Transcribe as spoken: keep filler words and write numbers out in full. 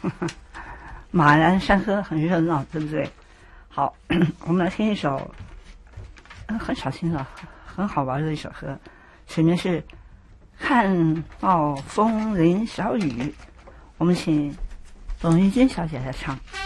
马栏山河很热闹，对不对？好，我们来听一首嗯很少听的、很好玩的一首歌，曲名是《看暴风淋小雨》，我们请董玉君小姐来唱。